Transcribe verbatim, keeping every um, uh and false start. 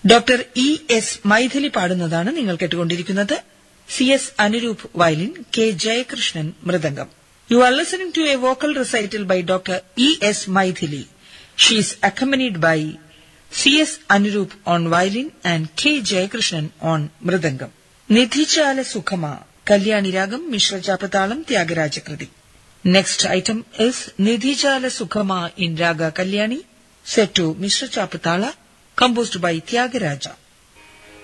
Doctor E S Maithili പാടുന്നതാണ് നിങ്ങൾ കേട്ടുകൊണ്ടിരിക്കുന്നത്. C S Anuroop violin, K Jayakrishnan mridangam. You are listening to A vocal recital by doctor E S Maithili. She is accompanied by C S Anuroop on violin and K Jayakrishnan on mridangam. Nidhichala സുഖമ, Kalyani രാഗം, മിശ്രചാപതാളം, ത്യാഗരാജകൃതി. Next item is Nidhichala സുഖമ in raga Kalyani, set to Mishra Chapatala, composed by Tyagaraja.